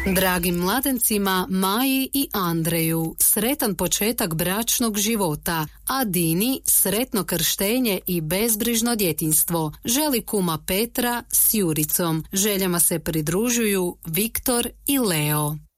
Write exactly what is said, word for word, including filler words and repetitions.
Dragim mladencima Maji i Andreju sretan početak bračnog života, a Dini sretno krštenje i bezbrižno djetinjstvo. Želi kuma Petra s Juricom. Željama se pridružuju Viktor i Leo.